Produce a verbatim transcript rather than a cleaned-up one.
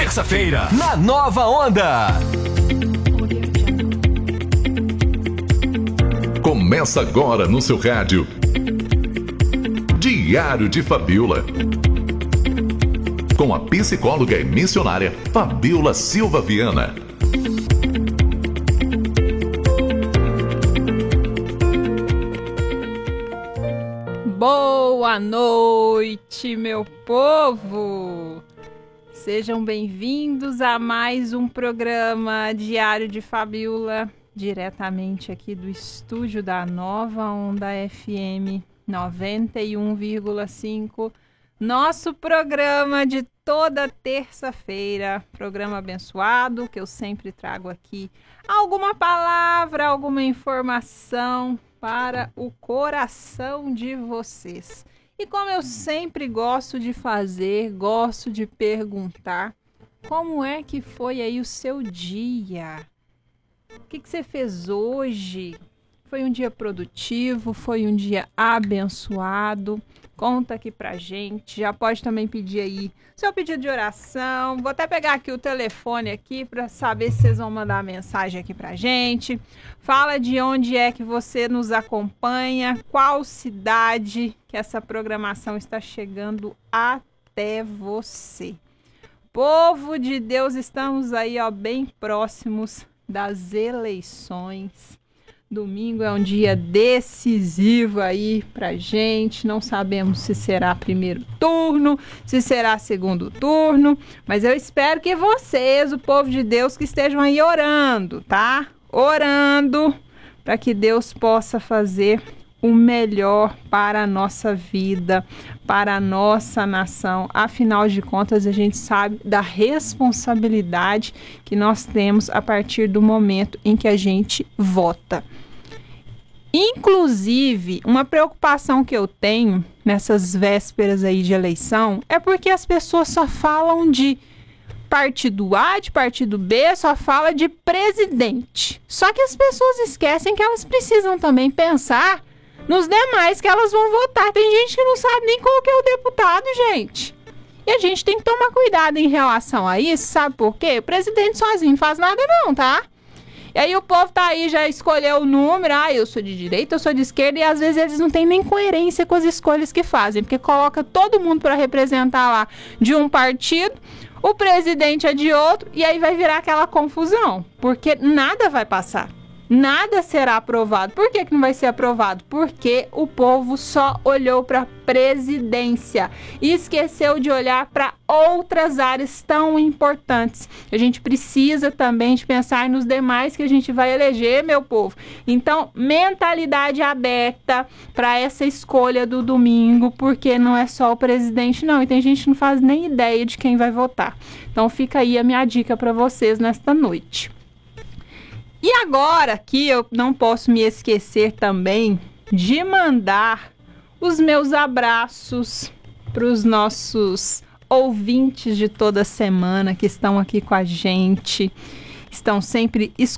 terça-feira, na Nova Onda. Começa agora no seu rádio. Diário de Fabiola. Com a psicóloga e missionária Fabiola Silva Viana. Boa noite, meu povo! Sejam bem-vindos a mais um programa Diário de Fabiola, diretamente aqui do estúdio da Nova Onda F M noventa e um vírgula cinco. Nosso programa de toda terça-feira, programa abençoado, que eu sempre trago aqui alguma palavra, alguma informação para o coração de vocês. E como eu sempre gosto de fazer, gosto de perguntar, como é que foi aí o seu dia? O que, que você fez hoje? Foi um dia produtivo? Foi um dia abençoado? Conta aqui pra gente. Já pode também pedir aí seu pedido de oração. Vou até pegar aqui o telefone aqui para saber se vocês vão mandar mensagem aqui pra gente. Fala de onde é que você nos acompanha, qual cidade que essa programação está chegando até você. Povo de Deus, estamos aí, ó, bem próximos das eleições. Domingo é um dia decisivo aí pra gente, não sabemos se será primeiro turno, se será segundo turno, mas eu espero que vocês, o povo de Deus, que estejam aí orando, tá? Orando para que Deus possa fazer o melhor para a nossa vida, para a nossa nação. Afinal de contas, a gente sabe da responsabilidade que nós temos a partir do momento em que a gente vota. Inclusive, uma preocupação que eu tenho nessas vésperas aí de eleição é porque as pessoas só falam de partido A, de partido B, só fala de presidente. Só que as pessoas esquecem que elas precisam também pensar nos demais que elas vão votar. Tem gente que não sabe nem qual que é o deputado, gente. E a gente tem que tomar cuidado em relação a isso, sabe por quê? O presidente sozinho não faz nada não, tá? E aí o povo tá aí, já escolheu o número, ah, eu sou de direita, eu sou de esquerda, e às vezes eles não têm nem coerência com as escolhas que fazem, porque coloca todo mundo para representar lá de um partido, o presidente é de outro, e aí vai virar aquela confusão, porque nada vai passar. Nada será aprovado. Por que que não vai ser aprovado? Porque o povo só olhou para a presidência e esqueceu de olhar para outras áreas tão importantes. A gente precisa também de pensar nos demais que a gente vai eleger, meu povo. Então, mentalidade aberta para essa escolha do domingo, porque não é só o presidente, não. E tem gente que não faz nem ideia de quem vai votar. Então, fica aí a minha dica para vocês nesta noite. E agora aqui eu não posso me esquecer também de mandar os meus abraços para os nossos ouvintes de toda semana que estão aqui com a gente, estão sempre escutando.